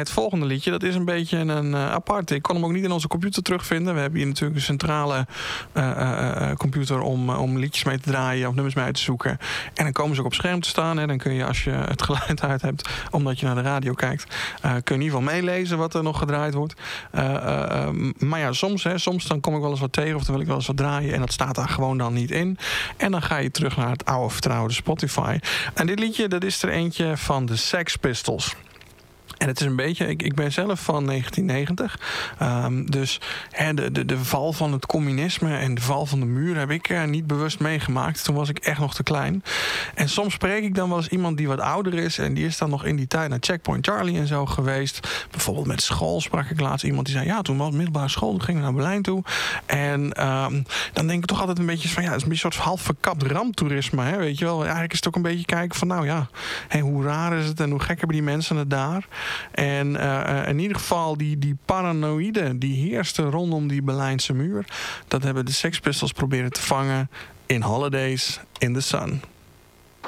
het volgende liedje, dat is een beetje een aparte. Ik kon hem ook niet in onze computer terugvinden. We hebben hier natuurlijk een centrale computer om liedjes mee te draaien of nummers mee uit te zoeken. En dan komen ze ook op scherm te staan. En dan kun je, als je het geluid uit hebt, omdat je naar de radio kijkt, kun je in ieder geval meelezen wat er nog gedraaid wordt. Maar ja, soms dan kom ik wel eens wat tegen of dan wil ik wel eens wat draaien en dat staat daar gewoon dan niet in. En dan ga je terug naar het oude vertrouwde Spotify. En dit liedje, dat is er eentje van de Sex Pistols. En het is een beetje, ik ben zelf van 1990. Dus de val van het communisme en de val van de muur heb ik niet bewust meegemaakt. Toen was ik echt nog te klein. En soms spreek ik dan wel eens iemand die wat ouder is. En die is dan nog in die tijd naar Checkpoint Charlie en zo geweest. Bijvoorbeeld met school sprak ik laatst iemand die zei, ja, toen was het middelbare school, toen gingen we naar Berlijn toe. En dan denk ik toch altijd een beetje van, ja, het is een soort half verkapt ramptoerisme. Hè, weet je wel. Eigenlijk is het ook een beetje kijken van, nou ja, hoe raar is het en hoe gek hebben die mensen het daar. En in ieder geval die paranoïde die heerste rondom die Berlijnse muur, dat hebben de Sex Pistols proberen te vangen in Holidays in the Sun.